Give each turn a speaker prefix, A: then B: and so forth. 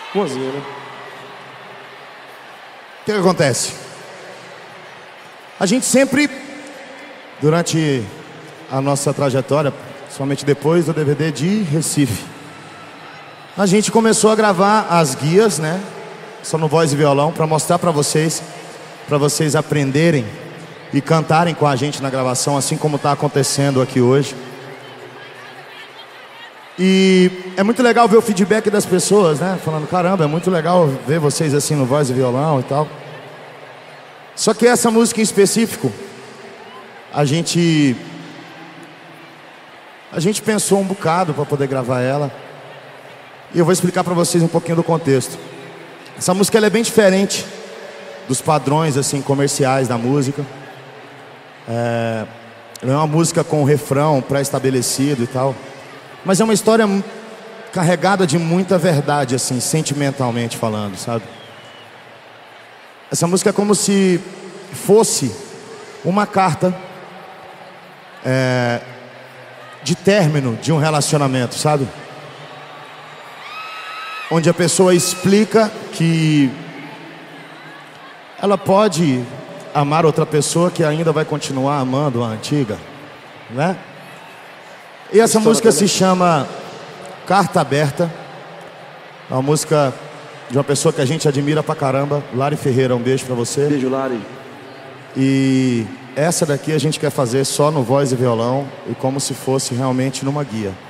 A: Boazinha, né?
B: O que acontece? A gente sempre, durante a nossa trajetória, somente depois do DVD de Recife, a gente começou a gravar as guias, né? Só no voz e violão, para mostrar para vocês aprenderem e cantarem com a gente na gravação, assim como está acontecendo aqui hoje. E é muito legal ver o feedback das pessoas, né? Falando, caramba, é muito legal ver vocês assim no voz e violão e tal. Só que essa música em específico, a gente pensou um bocado para poder gravar ela. E eu vou explicar para vocês um pouquinho do contexto. Essa música ela é bem diferente dos padrões assim comerciais da música. Ela é uma música com refrão pré-estabelecido e tal. Mas é uma história carregada de muita verdade, assim, sentimentalmente falando, sabe? Essa música é como se fosse uma carta de término de um relacionamento, sabe? Onde a pessoa explica que ela pode amar outra pessoa que ainda vai continuar amando a antiga, né? E essa música se chama Carta Aberta. É uma música de uma pessoa que a gente admira pra caramba, Lari Ferreira. Um beijo pra você.
A: Beijo, Lari.
B: E essa daqui a gente quer fazer só no voz e violão e como se fosse realmente numa guia.